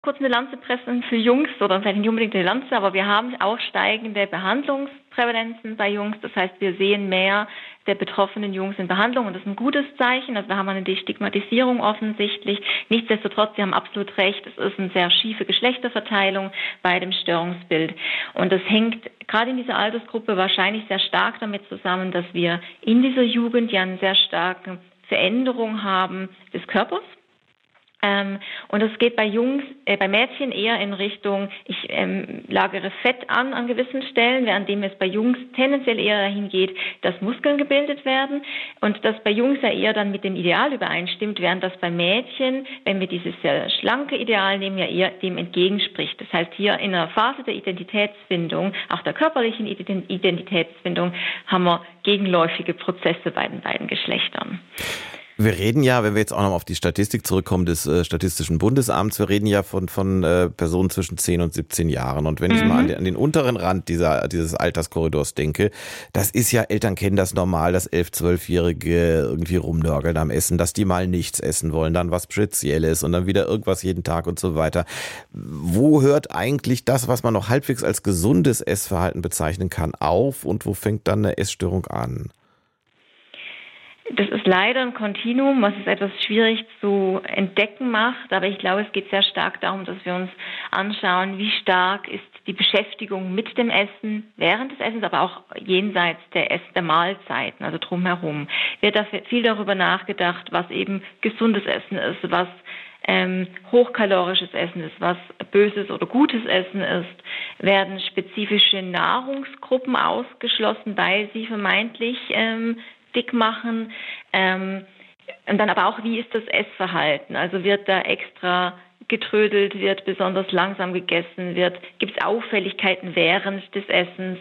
kurz eine Lanze pressen für Jungs, oder vielleicht nicht unbedingt eine Lanze, aber wir haben auch steigende Behandlungsprävalenzen bei Jungs. Das heißt, wir sehen mehr der betroffenen Jungs in Behandlung und das ist ein gutes Zeichen. Also wir haben eine Destigmatisierung offensichtlich. Nichtsdestotrotz, Sie haben absolut recht, es ist eine sehr schiefe Geschlechterverteilung bei dem Störungsbild. Und das hängt gerade in dieser Altersgruppe wahrscheinlich sehr stark damit zusammen, dass wir in dieser Jugend ja eine sehr starke Veränderung haben des Körpers. Und das geht bei bei Mädchen eher in Richtung, ich lagere Fett an gewissen Stellen, währenddem es bei Jungs tendenziell eher dahin geht, dass Muskeln gebildet werden und das bei Jungs ja eher dann mit dem Ideal übereinstimmt, während das bei Mädchen, wenn wir dieses sehr schlanke Ideal nehmen, ja eher dem entgegenspricht. Das heißt, hier in einer Phase der Identitätsfindung, auch der körperlichen Identitätsfindung, haben wir gegenläufige Prozesse bei den beiden Geschlechtern. Wir reden ja, wenn wir jetzt auch noch auf die Statistik zurückkommen des Statistischen Bundesamts, wir reden ja von Personen zwischen 10 und 17 Jahren. Und wenn ich mal an den unteren Rand dieses Alterskorridors denke, das ist ja, Eltern kennen das normal, dass 11-, 12-Jährige irgendwie rumnörgeln am Essen, dass die mal nichts essen wollen, dann was Spezielles und dann wieder irgendwas jeden Tag und so weiter. Wo hört eigentlich das, was man noch halbwegs als gesundes Essverhalten bezeichnen kann, auf und wo fängt dann eine Essstörung an? Das ist leider ein Kontinuum, was es etwas schwierig zu entdecken macht. Aber ich glaube, es geht sehr stark darum, dass wir uns anschauen, wie stark ist die Beschäftigung mit dem Essen während des Essens, aber auch jenseits der Mahlzeiten, also drumherum. Wird da viel darüber nachgedacht, was eben gesundes Essen ist, was hochkalorisches Essen ist, was böses oder gutes Essen ist, werden spezifische Nahrungsgruppen ausgeschlossen, weil sie vermeintlich dick machen. Und dann aber auch, wie ist das Essverhalten? Also wird da extra getrödelt, wird besonders langsam gegessen, gibt es Auffälligkeiten während des Essens?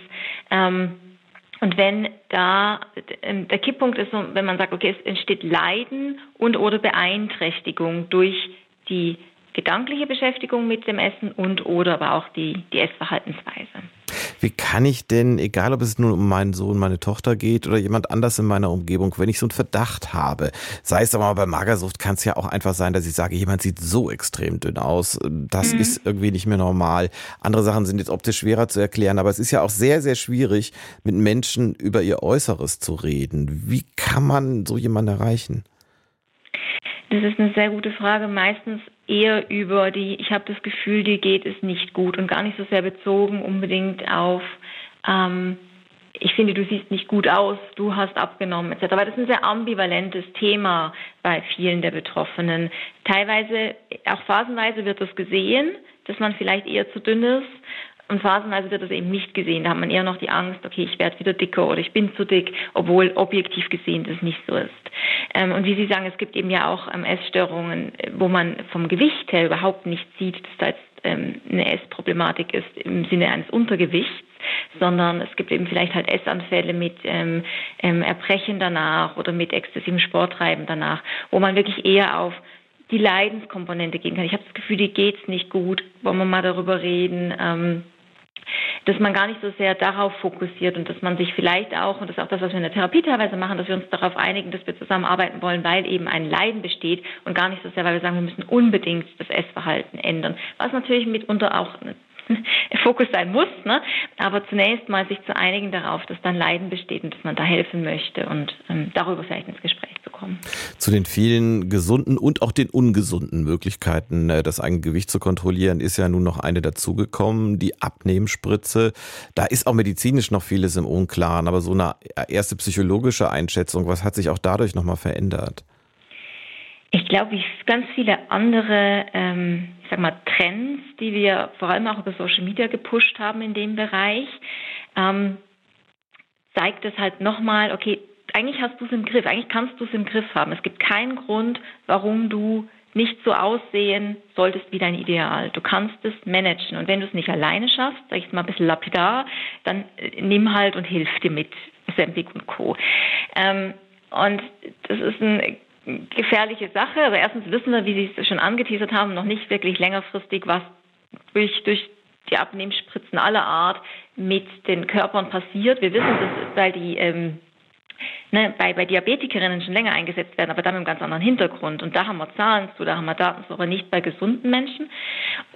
Und wenn da der Kipppunkt ist, wenn man sagt, okay, es entsteht Leiden und oder Beeinträchtigung durch die gedankliche Beschäftigung mit dem Essen und oder aber auch die Essverhaltensweise. Wie kann ich denn, egal ob es nun um meinen Sohn, meine Tochter geht oder jemand anders in meiner Umgebung, wenn ich so einen Verdacht habe, sei es aber mal bei Magersucht, kann es ja auch einfach sein, dass ich sage, jemand sieht so extrem dünn aus, das ist irgendwie nicht mehr normal. Andere Sachen sind jetzt optisch schwerer zu erklären, aber es ist ja auch sehr, sehr schwierig, mit Menschen über ihr Äußeres zu reden. Wie kann man so jemanden erreichen? Das ist eine sehr gute Frage. Meistens eher über ich habe das Gefühl, dir geht es nicht gut und gar nicht so sehr bezogen unbedingt auf, ich finde, du siehst nicht gut aus, du hast abgenommen etc. Weil das ist ein sehr ambivalentes Thema bei vielen der Betroffenen. Teilweise, auch phasenweise wird das gesehen, dass man vielleicht eher zu dünn ist. Und phasenweise wird das eben nicht gesehen. Da hat man eher noch die Angst, okay, ich werde wieder dicker oder ich bin zu dick, obwohl objektiv gesehen das nicht so ist. Und wie Sie sagen, es gibt eben ja auch Essstörungen, wo man vom Gewicht her überhaupt nicht sieht, dass da jetzt eine Essproblematik ist im Sinne eines Untergewichts, sondern es gibt eben vielleicht halt Essanfälle mit Erbrechen danach oder mit exzessivem Sporttreiben danach, wo man wirklich eher auf die Leidenskomponente gehen kann. Ich habe das Gefühl, dir geht's nicht gut, wollen wir mal darüber reden, dass man gar nicht so sehr darauf fokussiert und dass man sich vielleicht auch, und das ist auch das, was wir in der Therapie teilweise machen, dass wir uns darauf einigen, dass wir zusammenarbeiten wollen, weil eben ein Leiden besteht und gar nicht so sehr, weil wir sagen, wir müssen unbedingt das Essverhalten ändern. Was natürlich mitunter auch Fokus sein muss, ne? Aber zunächst mal sich zu einigen darauf, dass dann Leiden besteht und dass man da helfen möchte und darüber vielleicht ins Gespräch zu kommen. Zu den vielen gesunden und auch den ungesunden Möglichkeiten, das eigene Gewicht zu kontrollieren, ist ja nun noch eine dazugekommen, die Abnehmspritze. Da ist auch medizinisch noch vieles im Unklaren, aber so eine erste psychologische Einschätzung, was hat sich auch dadurch nochmal verändert? Ich glaube, wie ganz viele andere Trends, die wir vor allem auch über Social Media gepusht haben in dem Bereich, zeigt es halt nochmal, okay, eigentlich hast du es im Griff, eigentlich kannst du es im Griff haben. Es gibt keinen Grund, warum du nicht so aussehen solltest wie dein Ideal. Du kannst es managen. Und wenn du es nicht alleine schaffst, sag ich mal ein bisschen lapidar, dann nimm halt und hilf dir mit Ozempic und Co. Und das ist eine gefährliche Sache. Also erstens wissen wir, wie Sie es schon angeteasert haben, noch nicht wirklich längerfristig, was durch die Abnehmspritzen aller Art mit den Körpern passiert. Wir wissen das, weil die bei Diabetikerinnen schon länger eingesetzt werden, aber dann mit einem ganz anderen Hintergrund. Und da haben wir Zahlen zu, da haben wir Daten zu, aber nicht bei gesunden Menschen.